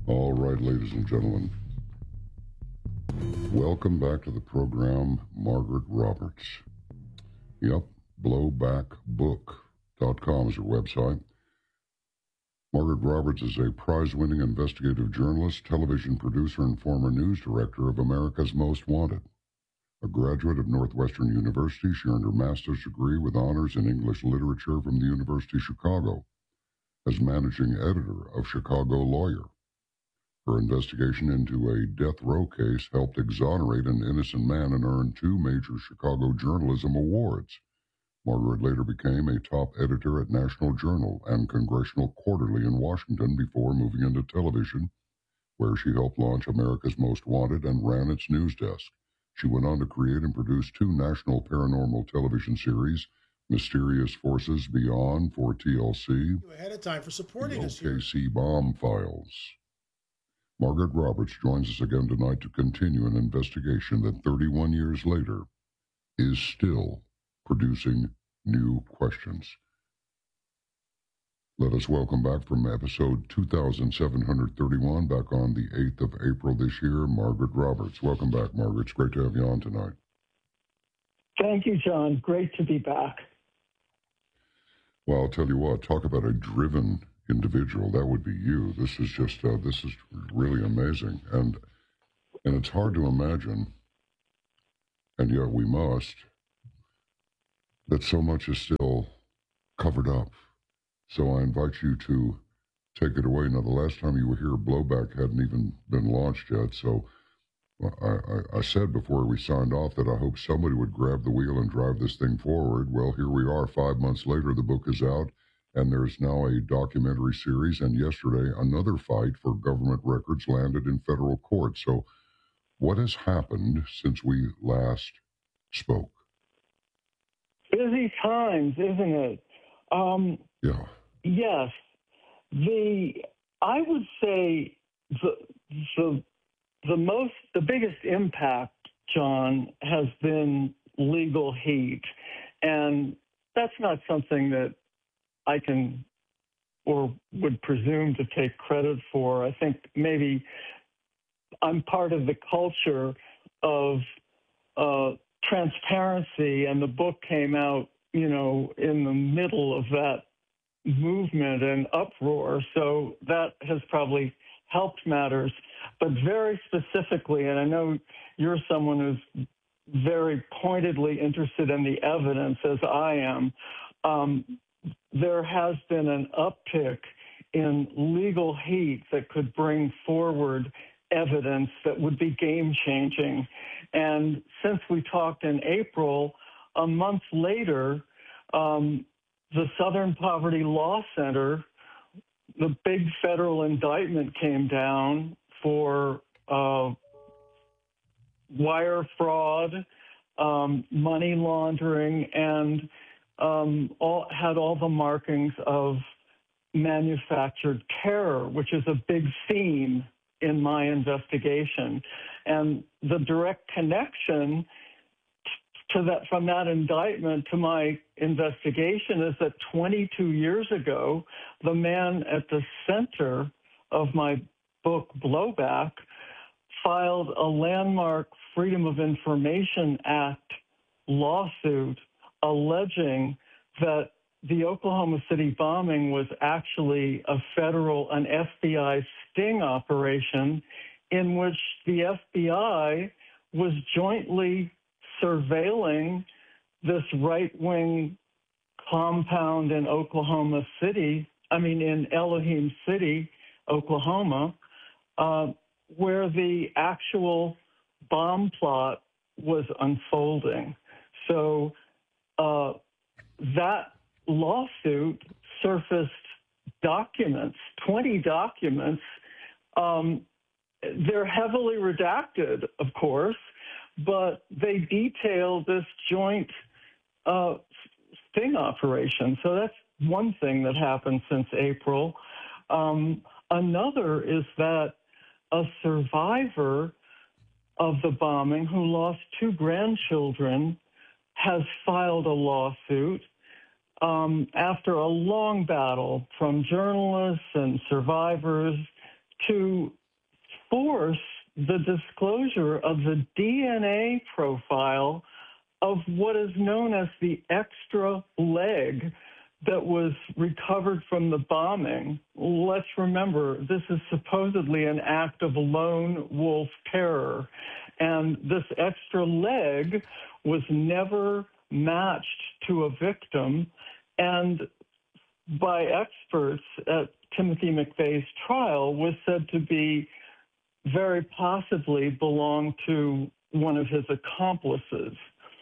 All right, ladies and gentlemen, welcome back to the program, Margaret Roberts. Yep, blowbackbook.com is her website. Margaret Roberts is a prize-winning investigative journalist, television producer, and former news director of America's Most Wanted. A graduate of Northwestern University, she earned her master's degree with honors in English literature from the University of Chicago. As managing editor of Chicago Lawyer, her investigation into a death row case helped exonerate an innocent man and earn 2 major Chicago journalism awards. Margaret later became a top editor at National Journal and Congressional Quarterly in Washington before moving into television, where she helped launch America's Most Wanted and ran its news desk. She went on to create and produce 2 national paranormal television series, Mysterious Forces Beyond for TLC, ahead of time for supporting the us here. OKC Bomb Files. Margaret Roberts joins us again tonight to continue an investigation that 31 years later is still producing new questions. Let us welcome back from episode 2731, back on the 8th of April this year, Margaret Roberts. Welcome back, Margaret. It's great to have you on tonight. Thank you, John. Great to be back. Well, I'll tell you what, talk about a driven individual. That would be you. This is just, this is really amazing. And it's hard to imagine, and yet we must, that so much is still covered up. So I invite you to take it away. Now, the last time you were here, Blowback hadn't even been launched yet. So I said before we signed off that I hope somebody would grab the wheel and drive this thing forward. Well, here we are 5 months later. The book is out, and there's now a documentary series. And yesterday, another fight for government records landed in federal court. So what has happened since we last spoke? Busy times, isn't it? Yeah. Yes. I would say the biggest impact, John, has been legal heat. And that's not something that I can or would presume to take credit for. I think maybe I'm part of the culture of transparency, and the book came out, in the middle of that movement and uproar. So that has probably helped matters. But very specifically, and I know you're someone who's very pointedly interested in the evidence, as I am, there has been an uptick in legal heat that could bring forward evidence that would be game-changing. And since we talked in April, a month later, the Southern Poverty Law Center, the big federal indictment came down for wire fraud, money laundering, and had all the markings of manufactured terror, which is a big theme in my investigation. And the direct connection to that, from that indictment to my investigation, is that 22 years ago, the man at the center of my book, Blowback, filed a landmark Freedom of Information Act lawsuit alleging that the Oklahoma City bombing was actually an FBI sting operation in which the FBI was jointly surveilling this right-wing compound in in Elohim City, Oklahoma, where the actual bomb plot was unfolding. So that lawsuit surfaced documents, 20 documents. They're heavily redacted, of course, but they detail this joint sting operation. So that's one thing that happened since April. Another is that a survivor of the bombing who lost 2 grandchildren has filed a lawsuit after a long battle from journalists and survivors to force the disclosure of the DNA profile of what is known as the extra leg that was recovered from the bombing. Let's remember, this is supposedly an act of lone wolf terror. And this extra leg was never matched to a victim. And by experts at Timothy McVeigh's trial, was said to be very possibly belonged to one of his accomplices.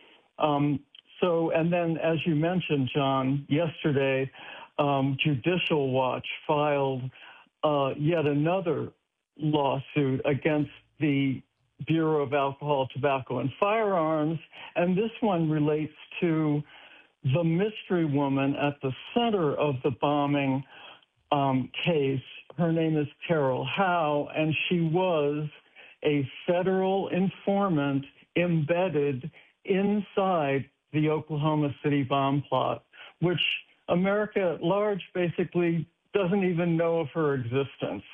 And then, as you mentioned, John, yesterday, Judicial Watch filed yet another lawsuit against the Bureau of Alcohol, Tobacco, and Firearms, and this one relates to the mystery woman at the center of the bombing case. Her name is Carol Howe, and she was a federal informant embedded inside the Oklahoma City bomb plot, which America at large basically doesn't even know of her existence.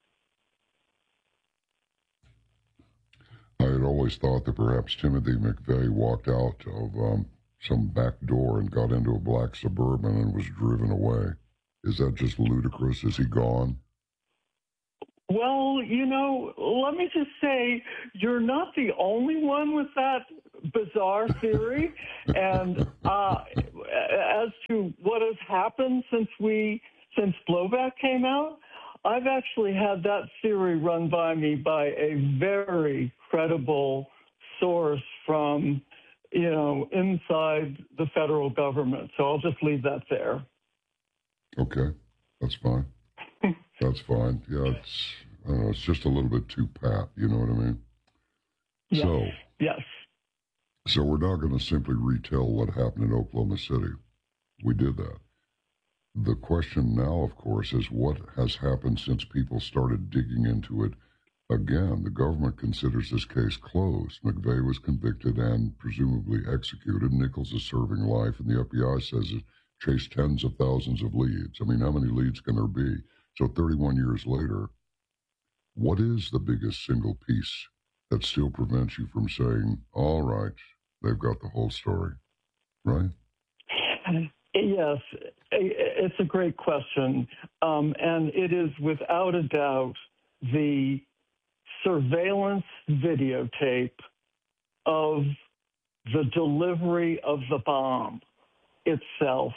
I had always thought that perhaps Timothy McVeigh walked out of some back door and got into a black Suburban and was driven away. Is that just ludicrous? Is he gone? Well, let me just say, you're not the only one with that bizarre theory. And as to what has happened since Blowback came out, I've actually had that theory run by me by a very credible source from, inside the federal government. So I'll just leave that there. Okay, that's fine. That's fine. Yeah, I don't know, it's just a little bit too pat, you know what I mean? Yes. Yes. So we're not going to simply retell what happened in Oklahoma City. We did that. The question now, of course, is what has happened since people started digging into it again. The government considers this case closed. McVeigh was convicted and presumably executed. Nichols is serving life, and the FBI says it chased tens of thousands of leads. I mean, how many leads can there be? So 31 years later, what is the biggest single piece that still prevents you from saying, all right, they've got the whole story, right? Yes, it's a great question. And it is without a doubt the surveillance videotape of the delivery of the bomb itself.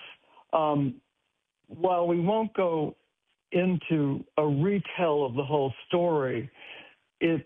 While we won't go into a retell of the whole story, it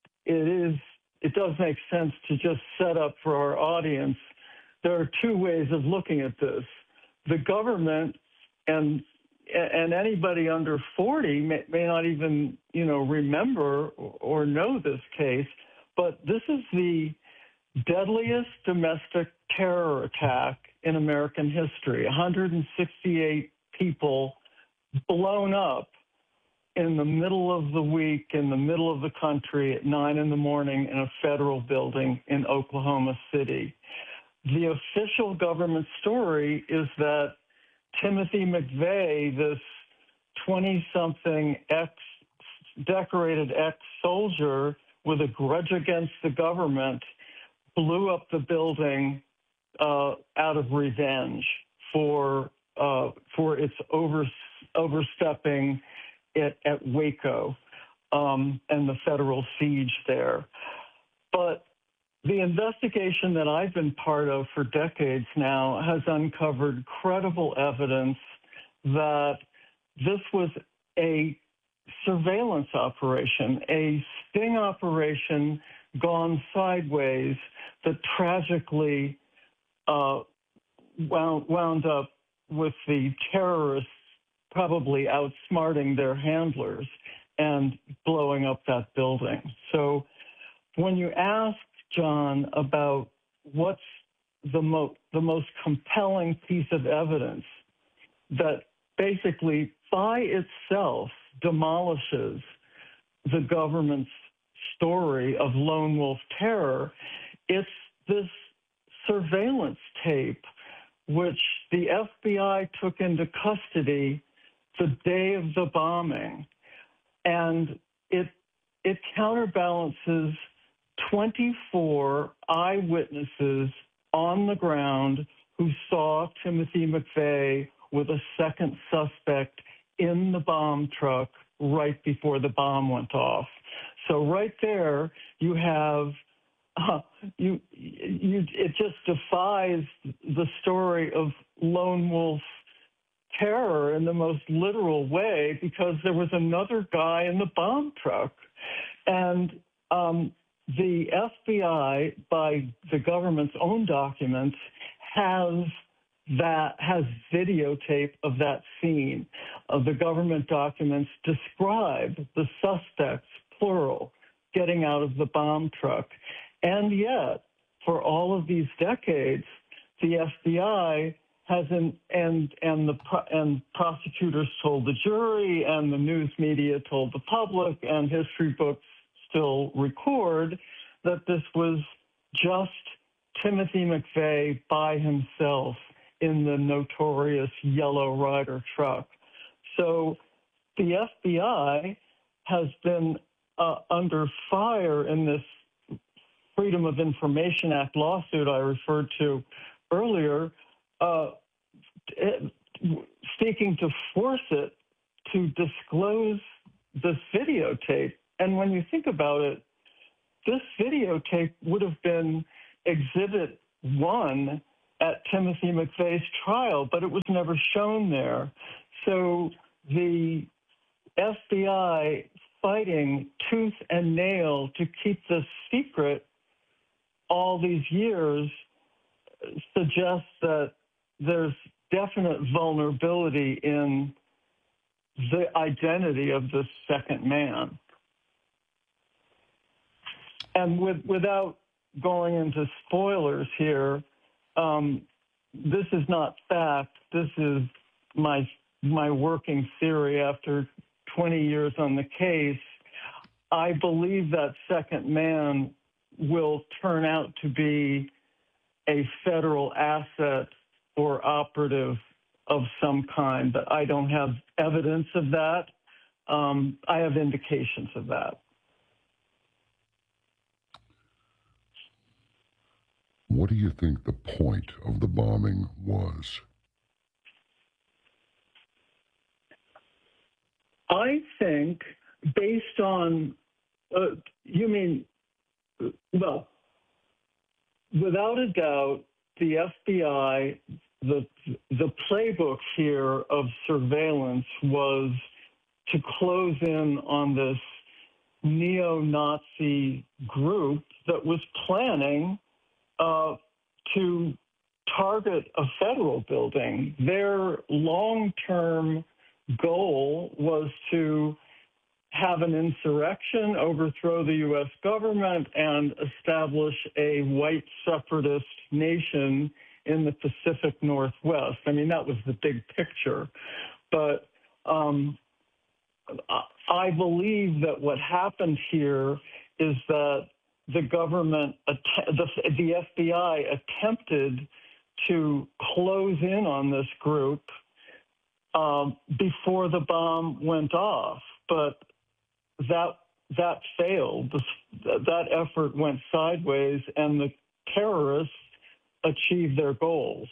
does make sense to just set up for our audience. There are two ways of looking at this. The government and anybody under 40 may not even, remember or know this case, but this is the deadliest domestic terror attack in American history. 168 people blown up in the middle of the week, in the middle of the country at 9 in the morning in a federal building in Oklahoma City. The official government story is that Timothy McVeigh, this 20-something decorated ex-soldier with a grudge against the government, blew up the building out of revenge for its overstepping at Waco and the federal siege there. But the investigation that I've been part of for decades now has uncovered credible evidence that this was a surveillance operation, a sting operation gone sideways that tragically wound up with the terrorists probably outsmarting their handlers and blowing up that building. So when you ask, John, about what's the most compelling piece of evidence that basically by itself demolishes the government's story of lone wolf terror, it's this surveillance tape which the FBI took into custody the day of the bombing. And it counterbalances 24 eyewitnesses on the ground who saw Timothy McVeigh with a second suspect in the bomb truck right before the bomb went off. So right there, you have it just defies the story of lone wolf terror in the most literal way, because there was another guy in the bomb truck. And the FBI, by the government's own documents, has videotape of that scene. The government documents describe the suspects, plural, getting out of the bomb truck. And yet, for all of these decades, the FBI hasn't, and prosecutors told the jury, and the news media told the public, and history books still record that this was just Timothy McVeigh by himself in the notorious Yellow Rider truck. So the FBI has been under fire in this Freedom of Information Act lawsuit I referred to earlier, seeking to force it to disclose this videotape. And when you think about it, this videotape would have been Exhibit 1 at Timothy McVeigh's trial, but it was never shown there. So the FBI fighting tooth and nail to keep this secret all these years suggests that there's definite vulnerability in the identity of this second man. And without going into spoilers here, this is not fact. This is my working theory after 20 years on the case. I believe that second man will turn out to be a federal asset or operative of some kind, but I don't have evidence of that. I have indications of that. What do you think the point of the bombing was? I think, based on, well, without a doubt, the FBI, the playbook here of surveillance was to close in on this neo-Nazi group that was planning to target a federal building. Their long-term goal was to have an insurrection, overthrow the U.S. government, and establish a white separatist nation in the Pacific Northwest. I mean, that was the big picture. But I believe that what happened here is that the government, the FBI attempted to close in on this group before the bomb went off, but that failed. That effort went sideways, and the terrorists achieved their goals.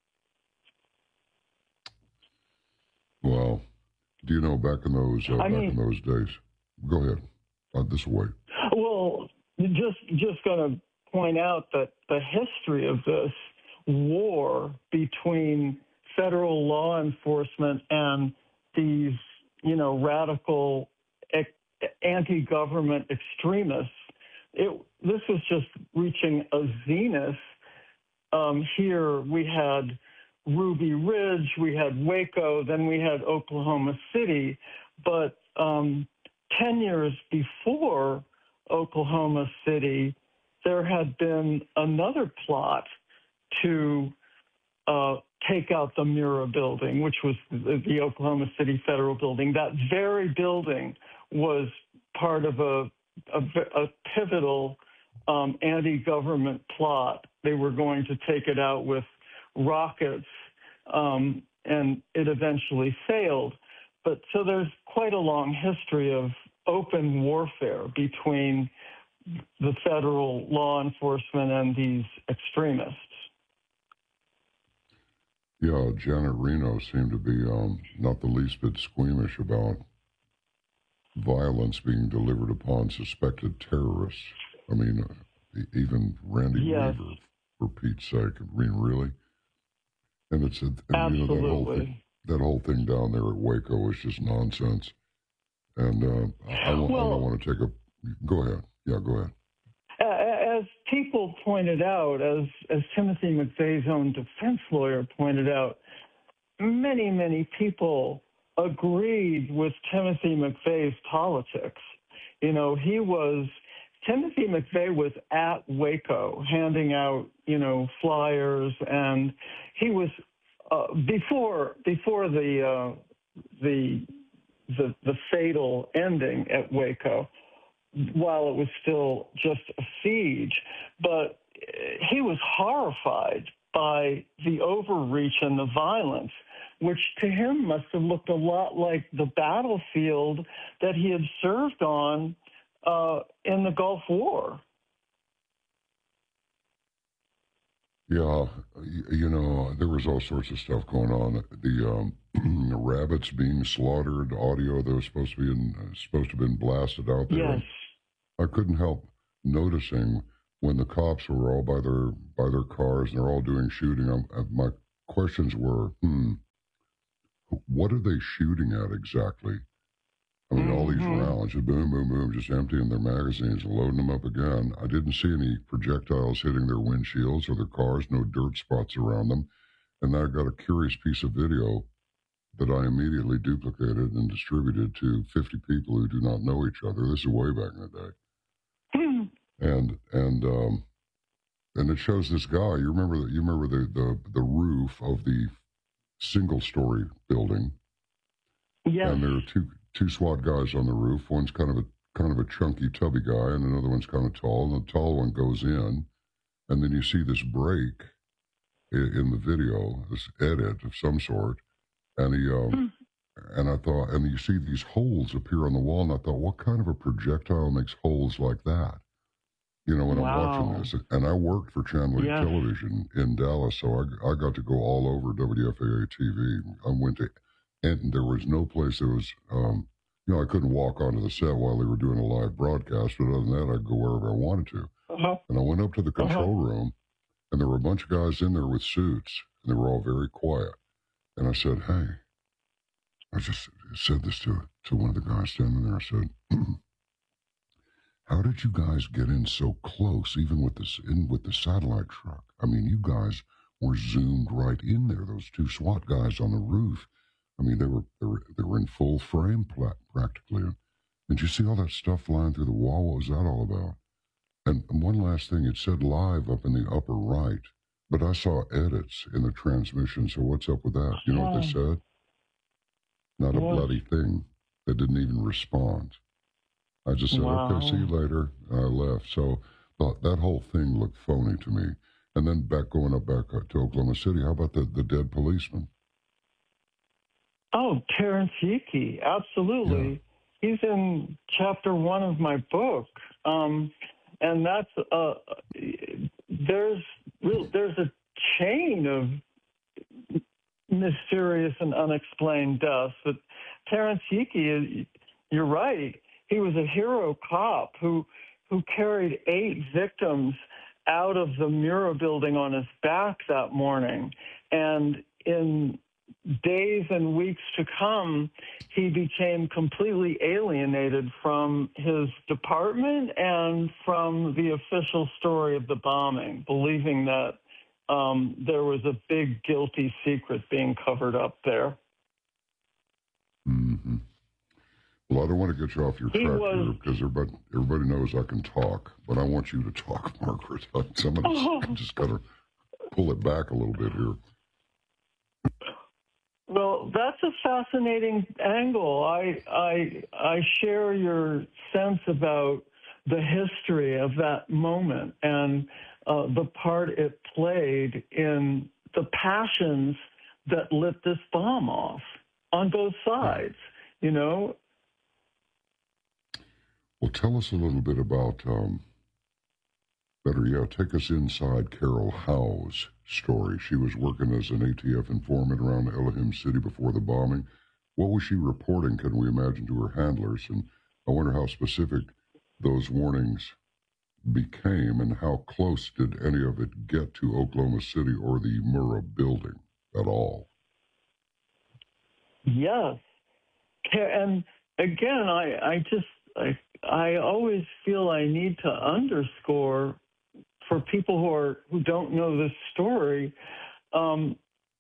Well, do you know back in those days? Go ahead. This way. Well, just going to point out that the history of this war between federal law enforcement and these, radical anti-government extremists, this was just reaching a zenith. Here we had Ruby Ridge, we had Waco, then we had Oklahoma City. But 10 years before Oklahoma City, there had been another plot to take out the Murrah building, which was the Oklahoma City Federal building. That very building was part of a pivotal anti-government plot. They were going to take it out with rockets, and it eventually failed. But so there's quite a long history of open warfare between the federal law enforcement and these extremists. Yeah, Janet Reno seemed to be not the least bit squeamish about violence being delivered upon suspected terrorists. I mean, even Randy Yes. Weaver, for Pete's sake. I mean, really? And it's Absolutely. that whole thing down there at Waco is just nonsense. And I don't want to take a. Go ahead. Yeah, go ahead. As people pointed out, as Timothy McVeigh's own defense lawyer pointed out, many people agreed with Timothy McVeigh's politics. You know, Timothy McVeigh was at Waco handing out, flyers, and he was before the fatal ending at Waco, while it was still just a siege. But he was horrified by the overreach and the violence, which to him must have looked a lot like the battlefield that he had served on in the Gulf War. Yeah, there was all sorts of stuff going on. The rabbits being slaughtered, audio that was supposed to have been blasted out there. Yes. I couldn't help noticing when the cops were all by their cars and they're all doing shooting. My questions were, what are they shooting at exactly? I mean, all these rounds, just boom, boom, boom, just emptying their magazines and loading them up again. I didn't see any projectiles hitting their windshields or their cars, no dirt spots around them. And then I got a curious piece of video that I immediately duplicated and distributed to 50 people who do not know each other. This is way back in the day. And it shows this guy. You remember the roof of the single-story building? Yes. And there are two SWAT guys on the roof. One's kind of a chunky, tubby guy, and another one's kind of tall. And the tall one goes in, and then you see this break in the video, this edit of some sort, and he and I thought, and you see these holes appear on the wall, and I thought, what kind of a projectile makes holes like that? When I'm watching this, and I worked for Channel 8 Television in Dallas, so I got to go all over WFAA TV. I went to, and there was no place that was, I couldn't walk onto the set while they were doing a live broadcast, but other than that, I'd go wherever I wanted to. And I went up to the control room, and there were a bunch of guys in there with suits, and they were all very quiet. And I said, hey, I just said this to one of the guys standing there. I said, how did you guys get in so close, even with the satellite truck? I mean, you guys were zoomed right in there. Those two SWAT guys on the roof. I mean, they were in full frame practically. And you see all that stuff flying through the wall? What was that all about? And one last thing, it said live up in the upper right, but I saw edits in the transmission. So what's up with that? You know what they said? Not a bloody thing. They didn't even respond. I just said, okay, see you later. And I left. So that whole thing looked phony to me. And then going back to Oklahoma City, how about the dead policeman? Oh, Terrence Hickey, absolutely. Yeah. He's in chapter 1 of my book. And that's, there's a chain of mysterious and unexplained deaths. But Terrence Hickey, you're right. He was a hero cop who carried 8 victims out of the Murrah building on his back that morning. And in days and weeks to come, he became completely alienated from his department and from the official story of the bombing, believing that there was a big guilty secret being covered up there. Mm-hmm. Well, I don't want to get you off your track here because everybody knows I can talk, but I want you to talk, Margaret. I just got to pull it back a little bit here. Well, that's a fascinating angle. I share your sense about the history of that moment and the part it played in the passions that lit this bomb off on both sides, tell us a little bit about, better yet, take us inside Carol Howe's story. She was working as an ATF informant around Elohim City before the bombing. What was she reporting, can we imagine, to her handlers? And I wonder how specific those warnings became and how close did any of it get to Oklahoma City or the Murrah building at all? Yes. And again, I always feel I need to underscore for people who don't know this story, almost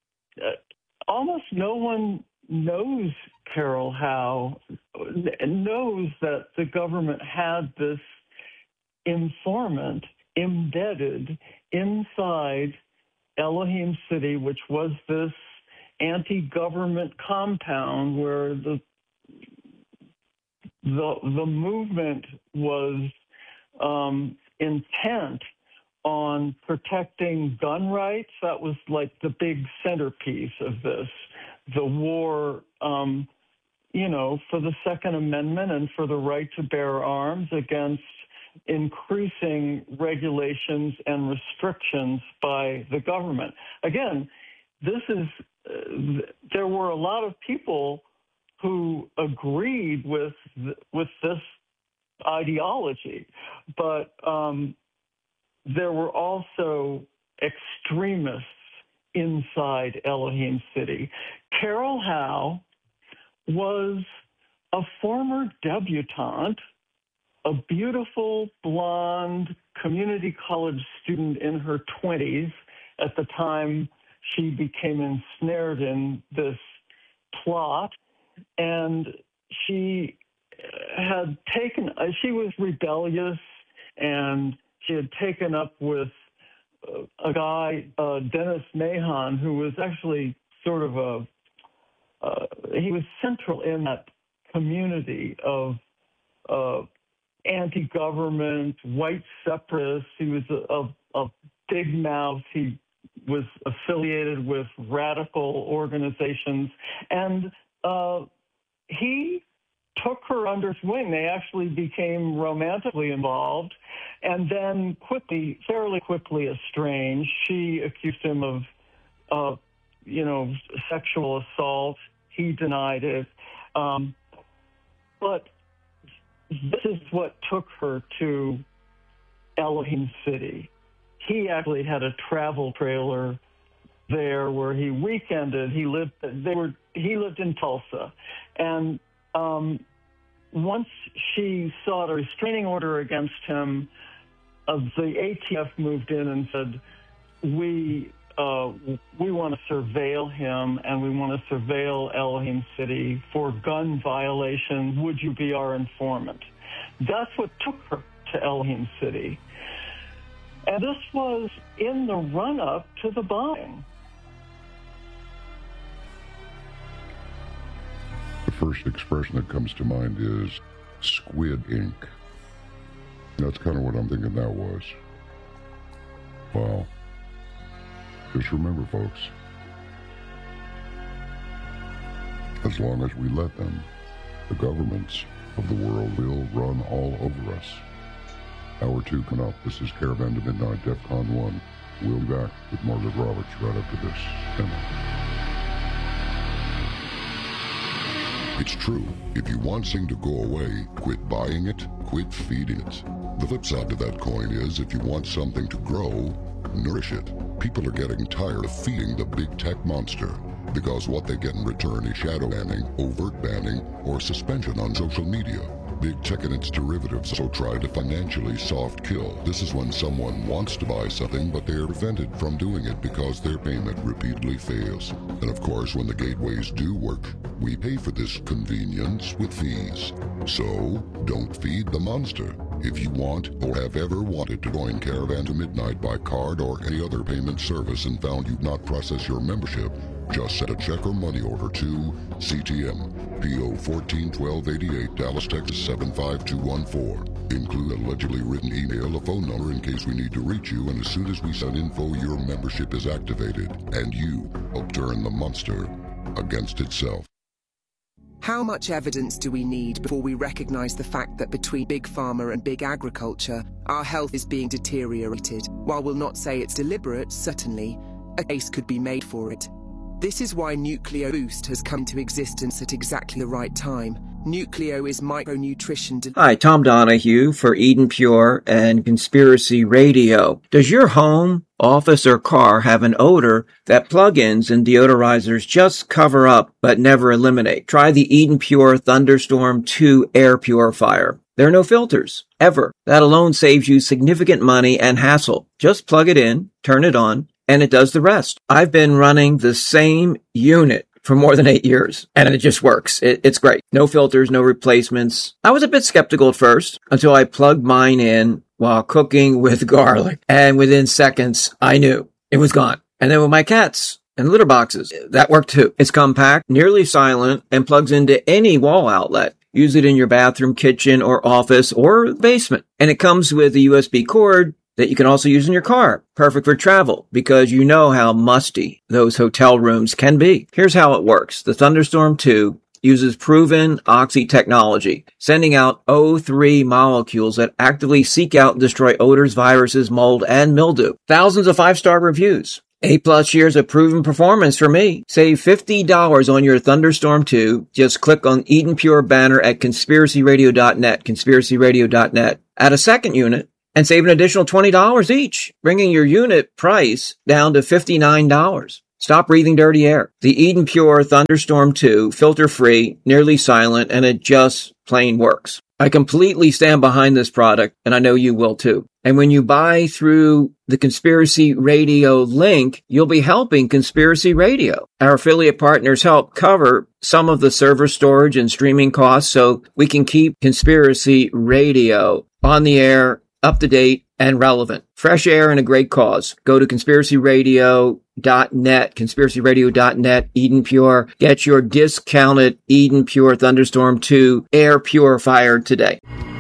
no one knows Carol Howe, knows that the government had this informant embedded inside Elohim City, which was this anti-government compound where the movement was intent on protecting gun rights. That was like the big centerpiece of this. The war, for the Second Amendment and for the right to bear arms against increasing regulations and restrictions by the government. Again, there were a lot of people who agreed with this ideology, but there were also extremists inside Elohim City. Carol Howe was a former debutante, a beautiful blonde community college student in her 20s at the time she became ensnared in this plot. And she was rebellious, and she had taken up with a guy, Dennis Mahon, who was actually sort of he was central in that community of anti-government, white separatists. He was a big mouth. He was affiliated with radical organizations, and he took her under his wing. They actually became romantically involved, and then fairly quickly estranged. She accused him of sexual assault. He denied it. But this is what took her to Elohim City. He actually had a travel trailer there where he weekended. He lived in Tulsa, and once she sought a restraining order against him, the ATF moved in and said, we want to surveil him, and we want to surveil Elohim City for gun violation. Would you be our informant? That's what took her to Elohim City. And this was in the run-up to the bombing. The first expression that comes to mind is squid ink. That's kind of what I'm thinking that was. Wow. Just remember, folks, as long as we let them, the governments of the world will run all over us. Hour 2 coming up. This is Caravan to Midnight, DEFCON 1. We'll be back with Margaret Roberts right after this. It's true. If you want something to go away, quit buying it, quit feeding it. The flip side to that coin is if you want something to grow, nourish it. People are getting tired of feeding the big tech monster because what they get in return is shadow banning, overt banning, or suspension on social media. Big tech and its derivatives also try to financially soft kill. This is when someone wants to buy something, but they are prevented from doing it because their payment repeatedly fails. And of course, when the gateways do work, we pay for this convenience with fees. So, don't feed the monster. If you want or have ever wanted to join Caravan to Midnight by card or any other payment service and found you'd not process your membership, just send a check or money order to CTM, P.O. 141288, Dallas, Texas 75214. Include a legibly written email, a phone number in case we need to reach you, and as soon as we send info, your membership is activated, and you help turn the monster against itself. How much evidence do we need before we recognize the fact that between big pharma and big agriculture, our health is being deteriorated? While we'll not say it's deliberate, certainly, a case could be made for it. This is why Nucleo Boost has come to existence at exactly the right time. Nucleo is micronutrition. Hi, Tom Donahue for Eden Pure and Conspiracy Radio. Does your home, office, or car have an odor that plug-ins and deodorizers just cover up but never eliminate? Try the Eden Pure Thunderstorm 2 air purifier. There are no filters, ever. That alone saves you significant money and hassle. Just plug it in, turn it on, and it does the rest. I've been running the same unit for more than 8 years, and it just works. It's great. No filters, no replacements. I was a bit skeptical at first until I plugged mine in while cooking with garlic, and within seconds, I knew it was gone. And then with my cats and litter boxes, that worked too. It's compact, nearly silent, and plugs into any wall outlet. Use it in your bathroom, kitchen, or office, or basement. And it comes with a USB cord that you can also use in your car. Perfect for travel, because you know how musty those hotel rooms can be. Here's how it works. The Thunderstorm 2 uses proven oxy technology, sending out O3 molecules that actively seek out and destroy odors, viruses, mold, and mildew. Thousands of 5-star reviews. 8+ years of proven performance for me. Save $50 on your Thunderstorm 2. Just click on Eden Pure banner at conspiracyradio.net, conspiracyradio.net. Add a second unit and save an additional $20 each, bringing your unit price down to $59. Stop breathing dirty air. The Eden Pure Thunderstorm 2, filter-free, nearly silent, and it just plain works. I completely stand behind this product, and I know you will too. And when you buy through the Conspiracy Radio link, you'll be helping Conspiracy Radio. Our affiliate partners help cover some of the server storage and streaming costs so we can keep Conspiracy Radio on the air, up to date, and relevant. Fresh air and a great cause. Go to conspiracyradio.net, conspiracyradio.net, Eden Pure. Get your discounted Eden Pure Thunderstorm 2 air purifier today.